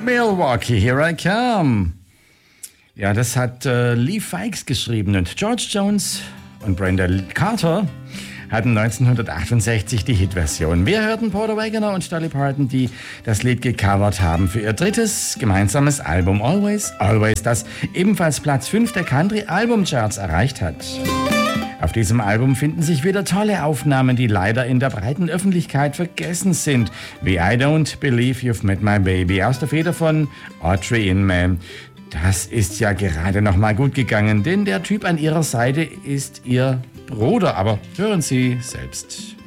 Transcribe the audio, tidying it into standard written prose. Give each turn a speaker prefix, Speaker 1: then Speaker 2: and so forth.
Speaker 1: Milwaukee, here I come. Ja, das hat Lee Fikes geschrieben und George Jones und Brenda Carter hatten 1968 die Hitversion. Wir hörten Porter Wagoner und Dolly Parton, die das Lied gecovert haben für ihr drittes gemeinsames Album Always, Always, das ebenfalls Platz 5 der Country-Albumcharts erreicht hat. Auf diesem Album finden sich wieder tolle Aufnahmen, die leider in der breiten Öffentlichkeit vergessen sind, wie I Don't Believe You've Met My Baby aus der Feder von Audrey Inman. Das ist ja gerade noch mal gut gegangen, denn der Typ an ihrer Seite ist ihr Bruder. Aber hören Sie selbst.